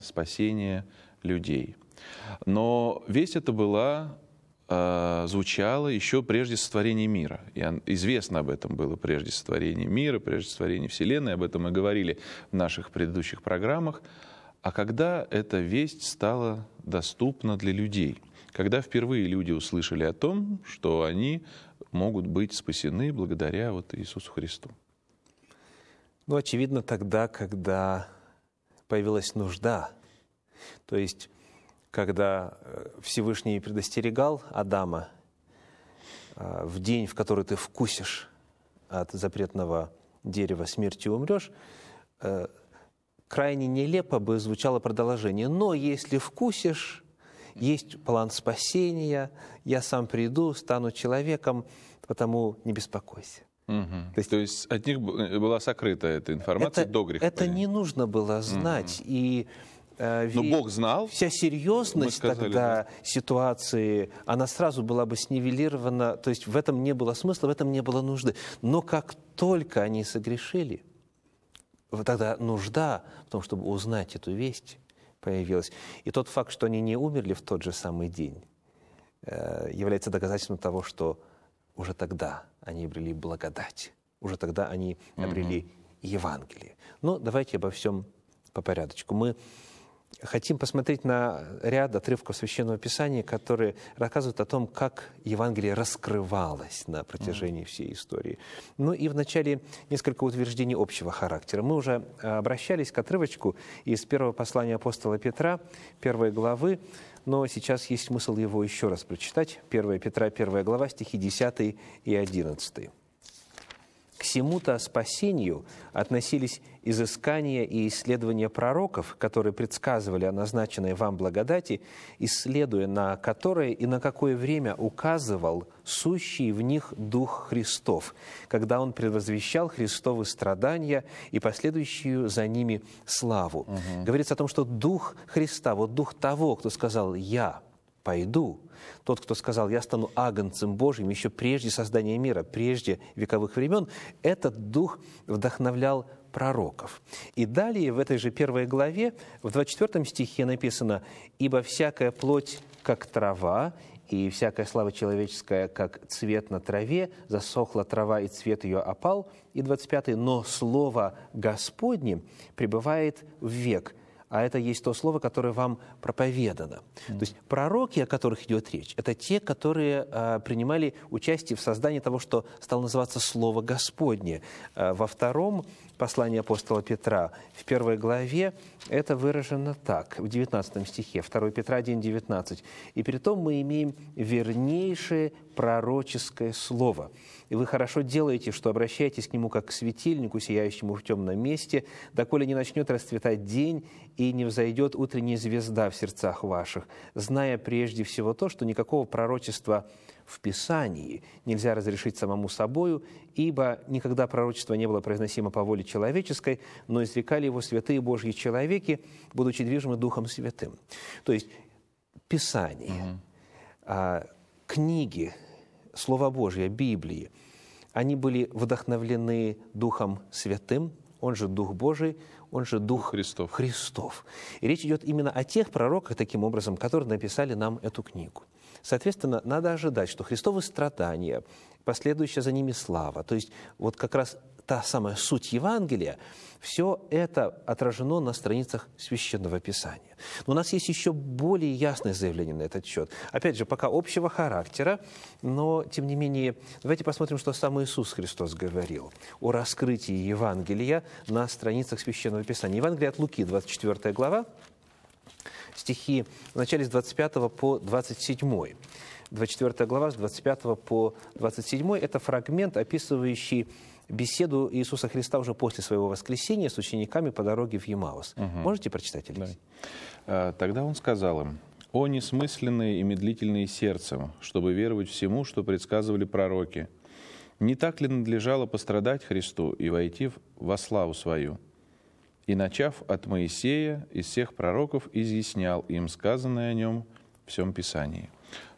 спасения людей. Но весть эта звучала еще прежде сотворения мира. И известно об этом было прежде сотворения мира, прежде сотворения Вселенной. Об этом мы говорили в наших предыдущих программах. А когда эта весть стала доступна для людей? Когда впервые люди услышали о том, что они могут быть спасены благодаря Иисусу Христу? Очевидно, тогда, когда появилась нужда. То есть, когда Всевышний предостерегал Адама в день, в который ты вкусишь от запретного дерева, смертью умрешь, крайне нелепо бы звучало продолжение. Но если вкусишь, есть план спасения, я сам приду, стану человеком, потому не беспокойся. Угу. То есть от них была сокрыта эта информация до грехопадения. Это не нужно было знать. И но Бог знал. Вся серьезность тогда ситуации, она сразу была бы снивелирована, то есть в этом не было смысла, в этом не было нужды. Но как только они согрешили, тогда нужда в том, чтобы узнать эту весть, появилась. И тот факт, что они не умерли в тот же самый день, является доказательством того, что уже тогда они обрели благодать, уже тогда они обрели Евангелие. Но давайте обо всем по порядочку. Мы хотим посмотреть на ряд отрывков Священного Писания, которые рассказывают о том, как Евангелие раскрывалось на протяжении всей истории. И вначале несколько утверждений общего характера. Мы уже обращались к отрывочку из первого послания апостола Петра, 1 главы, но сейчас есть смысл его еще раз прочитать. 1 Петра, 1 глава, стихи 10 и 11. «К сему-то спасению относились изыскания и исследования пророков, которые предсказывали о назначенной вам благодати, исследуя на которое и на какое время указывал сущий в них Дух Христов, когда Он предвозвещал Христовы страдания и последующую за ними славу». Говорится о том, что Дух Христа, Дух того, кто сказал «Я пойду», тот, кто сказал «Я стану агнцем Божьим» еще прежде создания мира, прежде вековых времен, этот Дух вдохновлял пророков. И далее в этой же 1 главе, в 24 стихе написано «Ибо всякая плоть, как трава, и всякая слава человеческая, как цвет на траве, засохла трава, и цвет ее опал». И 25 «Но слово Господне пребывает век». А это есть то слово, которое вам проповедано. То есть пророки, о которых идет речь, это те, которые принимали участие в создании того, что стало называться Слово Господне. Во втором послании апостола Петра, в 1 главе, это выражено так, в 19 стихе, 2 Петра 1,19. «И притом мы имеем вернейшее пророческое слово. И вы хорошо делаете, что обращаетесь к нему как к светильнику, сияющему в темном месте, доколе не начнет расцветать день и не взойдет утренняя звезда в сердцах ваших, зная прежде всего то, что никакого пророчества в Писании нельзя разрешить самому собою, ибо никогда пророчество не было произносимо по воле человеческой, но изрекали его святые Божьи человеки, будучи движимы Духом Святым». То есть Писание, книги, Слово Божье, Библии, они были вдохновлены Духом Святым, он же Дух Божий, он же Дух Христов. И речь идет именно о тех пророках, таким образом, которые написали нам эту книгу. Соответственно, надо ожидать, что Христовы страдания, последующая за ними слава, то есть как раз та самая суть Евангелия, все это отражено на страницах Священного Писания. Но у нас есть еще более ясное заявление на этот счет. Опять же, пока общего характера, но, тем не менее, давайте посмотрим, что сам Иисус Христос говорил о раскрытии Евангелия на страницах Священного Писания. Евангелие от Луки, 24 глава, стихи в начале с 25 по 27. 24 глава, с 25 по 27 – это фрагмент, описывающий беседу Иисуса Христа уже после своего воскресения с учениками по дороге в Емаус. Можете прочитать, Алексей? Да. «Тогда Он сказал им: «О несмысленные и медлительные сердцем, чтобы веровать всему, что предсказывали пророки! Не так ли надлежало пострадать Христу и войти во славу свою? И, начав от Моисея, из всех пророков изъяснял им сказанное о Нем в всем Писании».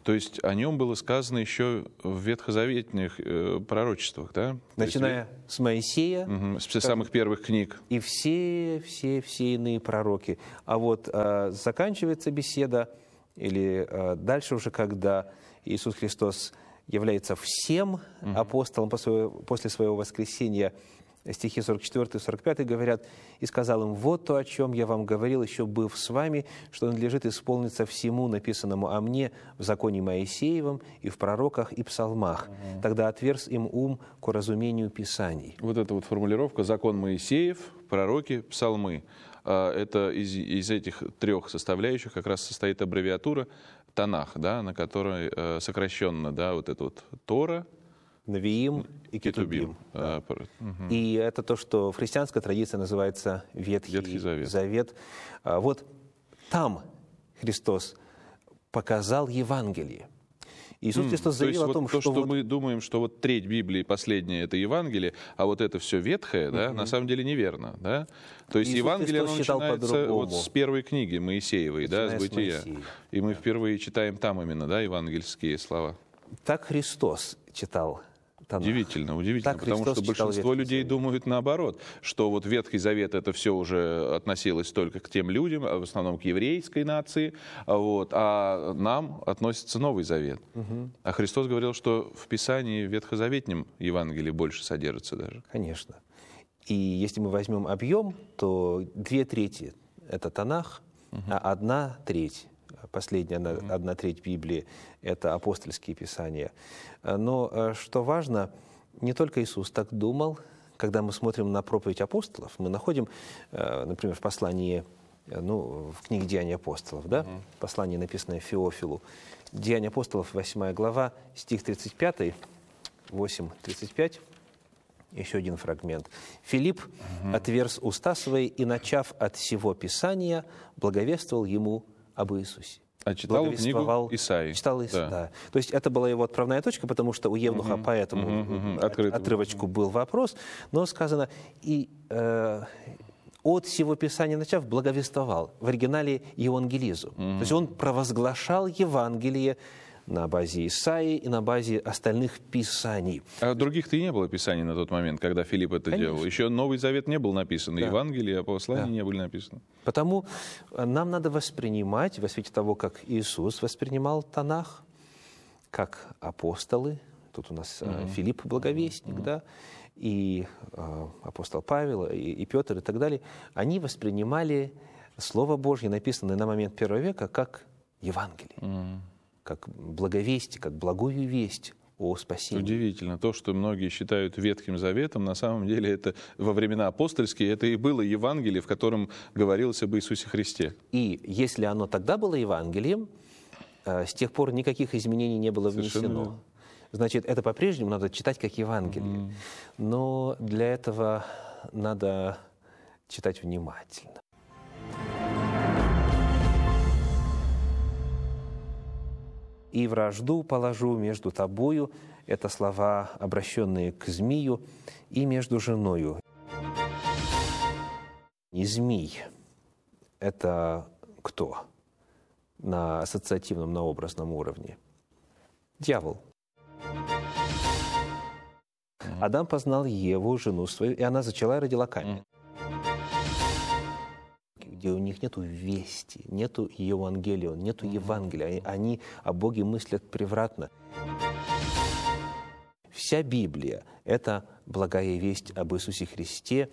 То есть о нем было сказано еще в ветхозаветных пророчествах, да? Начиная с Моисея. С самых первых книг. И все иные пророки. А вот заканчивается беседа, или дальше уже, когда Иисус Христос является всем апостолом после своего воскресения, стихи 44 и 45 говорят: «И сказал им: вот то, о чем я вам говорил, еще быв с вами, что надлежит исполниться всему, написанному о мне в законе Моисеевом и в пророках и псалмах. Тогда отверз им ум к разумению Писаний». Вот эта вот формулировка «закон Моисеев, пророки, псалмы». Это из этих трех составляющих как раз состоит аббревиатура Танах, да, на которой сокращенно, да, вот это вот Тора, Навиим и Кетубим. Да. И это то, что в христианской традиции называется Ветхий Завет. Вот там Христос показал Евангелие. Иисус Христос заявил о том, что мы думаем, что вот треть Библии, последняя, это Евангелие, а вот это все ветхое, да, на самом деле неверно. Да? То есть Иисус Евангелие Христос начинается вот с первой книги Моисеевой, да, с Бытия. И мы впервые читаем там именно, да, евангельские слова. Так Христос читал Танах. Удивительно, потому что большинство людей думают наоборот, что вот Ветхий Завет это все уже относилось только к тем людям, в основном к еврейской нации, вот, а нам относится Новый Завет. А Христос говорил, что в Писании ветхозаветнем Евангелии больше содержится даже. Конечно. И если мы возьмем объем, то 2/3 это Танах, а 1/3, последняя 1/3 Библии, это апостольские писания. Но что важно, не только Иисус так думал. Когда мы смотрим на проповедь апостолов, мы находим, например, в послании, в книге «Деяния апостолов», да? Послание, написанное Феофилу. «Деяния апостолов», 8 глава, стих 35, 8:35. Еще один фрагмент. «Филипп отверз уста свои и, начав от сего Писания, благовествовал ему об Иисусе». А читал книгу Исаии. Читал Исаии, да. То есть это была его отправная точка, потому что у Евнуха по этому отрывочку был вопрос. Но сказано: «И от сего Писания начав, благовествовал». В оригинале «евангелизу». То есть он провозглашал Евангелие на базе Исаии и на базе остальных писаний. А других-то и не было писаний на тот момент, когда Филипп это делал. Еще Новый Завет не был написан, да. Евангелие, а послания не были написаны. Потому нам надо воспринимать, во свете того, как Иисус воспринимал Танах, как апостолы. Тут у нас Филипп Благовестник, да, и апостол Павел, и Петр, и так далее. Они воспринимали Слово Божье, написанное на момент первого века, как Евангелие. Как благовестие, как благую весть о спасении. Удивительно. То, что многие считают Ветхим Заветом, на самом деле это во времена апостольские, это и было Евангелие, в котором говорилось об Иисусе Христе. И если оно тогда было Евангелием, с тех пор никаких изменений не было внесено. Значит, это по-прежнему надо читать как Евангелие. Но для этого надо читать внимательно. «И вражду положу между тобою» — это слова, обращенные к змею, «и между женою». И змей — это кто на ассоциативном, на образном уровне? Дьявол. Адам познал Еву, жену свою, и она зачала и родила Каина. Где у них нету вести, нету Евангелия, нету Евангелия. Они о Боге мыслят превратно. Вся Библия — это благая весть об Иисусе Христе.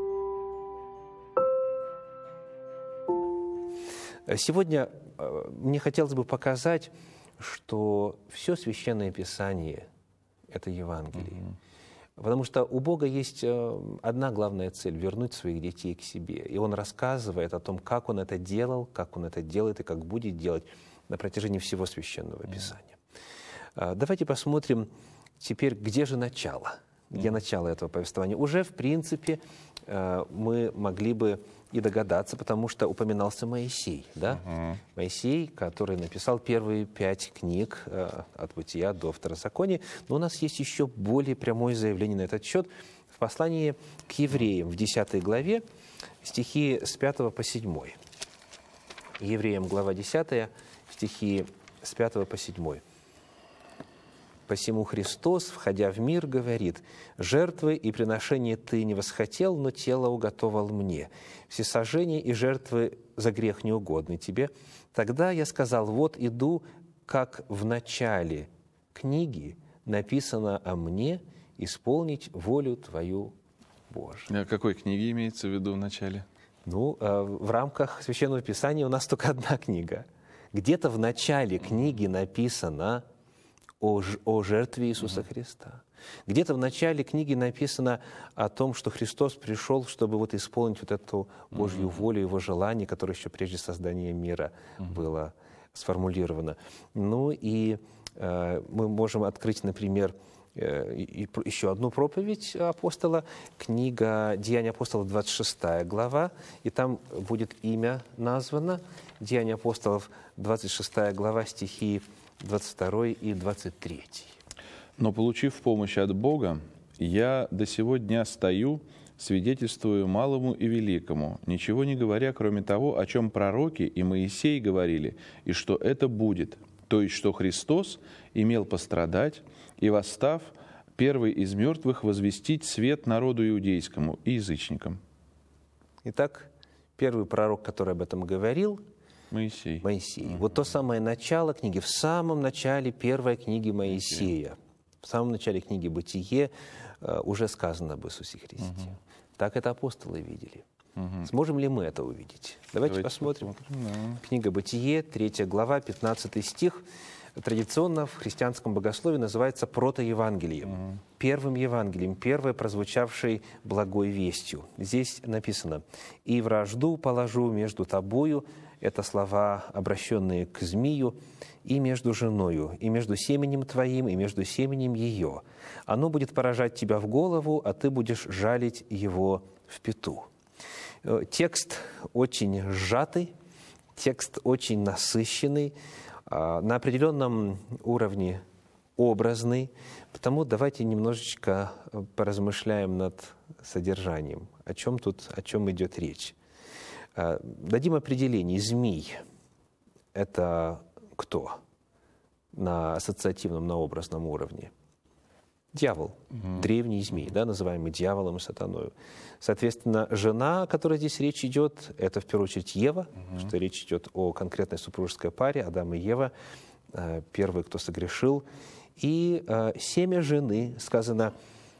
Сегодня мне хотелось бы показать, что все Священное Писание — это Евангелие. Потому что у Бога есть одна главная цель — вернуть своих детей к себе. И Он рассказывает о том, как Он это делал, как Он это делает и как будет делать на протяжении всего Священного Писания. Давайте посмотрим теперь, где же начало, где начало этого повествования. Уже, в принципе, мы могли бы и догадаться, потому что упоминался Моисей, да? Моисей, который написал первые 5 книг от Бытия до Второзакония. Но у нас есть еще более прямое заявление на этот счет в послании к евреям в 10 главе, стихи с 5 по 7. Евреям, глава 10, стихи с 5 по 7. Посему Христос, входя в мир, говорит: «Жертвы и приношения ты не восхотел, но тело уготовал мне. Всесожжения и жертвы за грех не угодны тебе. Тогда я сказал: вот иду, как в начале книги написано о мне, исполнить волю Твою Божию». А какой книги имеется в виду в начале? Ну, в рамках Священного Писания у нас только одна книга. Где-то в начале книги написано о жертве Иисуса Христа. Где-то в начале книги написано о том, что Христос пришел, чтобы вот исполнить вот эту Божью волю, Его желание, которое еще прежде создания мира было сформулировано. Ну и мы можем открыть, например, еще одну проповедь апостола, книга «Деяния апостолов», 26 глава, и там будет имя названо. «Деяния апостолов», 26 глава, стихи 22 и 23. «Но, получив помощь от Бога, я до сего дня стою, свидетельствую малому и великому, ничего не говоря, кроме того, о чем пророки и Моисей говорили, и что это будет, то есть, что Христос имел пострадать, и, восстав, первый из мертвых возвестить свет народу иудейскому и язычникам». Итак, первый пророк, который об этом говорил, Моисей. Вот то самое начало книги, в самом начале первой книги Моисея, в самом начале книги «Бытие» уже сказано об Иисусе Христе. Так это апостолы видели. Сможем ли мы это увидеть? Давайте посмотрим. Книга «Бытие», 3 глава, 15 стих. Традиционно в христианском богословии называется протоевангелием. Первым Евангелием, первой прозвучавшей благой вестью. Здесь написано: «И вражду положу между тобою», это слова, обращенные к змию, «и между женою, и между семенем твоим, и между семенем ее. Оно будет поражать тебя в голову, а ты будешь жалить его в пяту». Текст очень сжатый, текст очень насыщенный, на определенном уровне образный. Потому давайте немножечко поразмышляем над содержанием. О чем идет речь? Дадим определение. Змей – это кто на ассоциативном, на образном уровне? Дьявол, древний змей, да, называемый дьяволом и сатаною. Соответственно, жена, о которой здесь речь идет, это в первую очередь Ева, что речь идет о конкретной супружеской паре, Адам и Ева, первые, кто согрешил. И семя жены, сказано,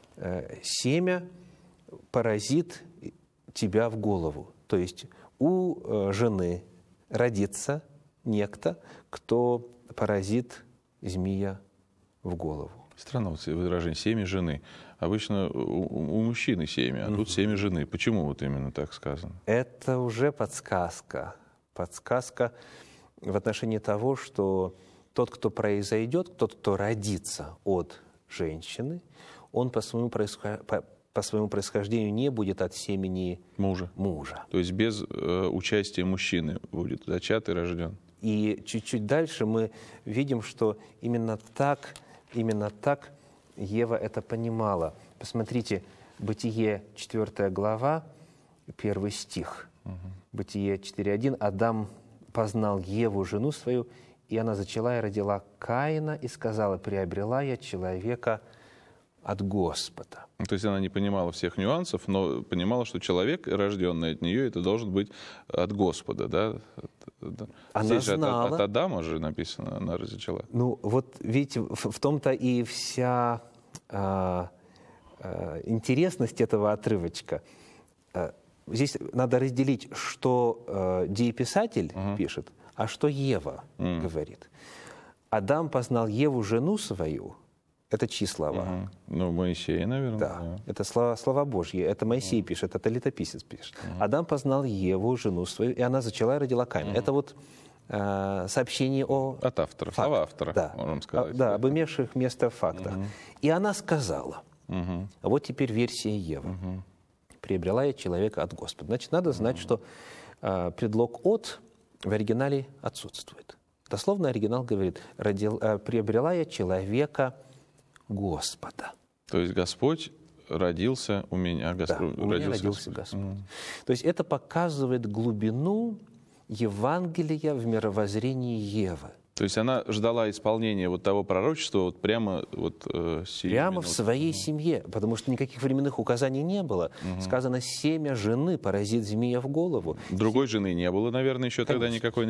семя поразит тебя в голову. То есть у жены родится некто, кто поразит змея в голову. Странно вот выражение «семя жены». Обычно у мужчины семя, а тут семя жены. Почему вот именно так сказано? Это уже подсказка. Подсказка в отношении того, что тот, кто произойдет, тот, кто родится от женщины, он по своему происхождению не будет от семени мужа. То есть без участия мужчины будет зачат и рожден. И чуть-чуть дальше мы видим, что именно так Ева это понимала. Посмотрите, Бытие 4 глава, 1 стих. Бытие 4.1. «Адам познал Еву, жену свою, и она зачала и родила Каина, и сказала: приобрела я человека от Господа». То есть она не понимала всех нюансов, но понимала, что человек, рожденный от нее, это должен быть от Господа, да? Она здесь знала. От Адама же написано, она зачала. Ну, вот видите, в том-то и вся интересность этого отрывочка. Здесь надо разделить, что дееписатель пишет, а что Ева говорит. Адам познал Еву, жену свою. Это чьи слова? Ну, Моисей, наверное. Да. Это слова Божьи. Это Моисей пишет, это летописец пишет. Адам познал Еву, жену свою, и она зачала и родила Каина. Это вот сообщение от автора, слова автора, да. можем сказать. Да, об имевших место фактах. И она сказала, а вот теперь версия Евы. Приобрела я человека от Господа. Значит, надо знать, что предлог «от» в оригинале отсутствует. Дословно оригинал говорит: приобрела я человека Господа. То есть Господь родился у меня. Господь, да, у меня родился Господь. То есть это показывает глубину Евангелия в мировоззрении Евы. То есть она ждала исполнения вот того пророчества вот прямо прямо в своей семье, потому что никаких временных указаний не было. Сказано, семя жены поразит змея в голову. Другой жены не было, наверное, еще тогда никакой.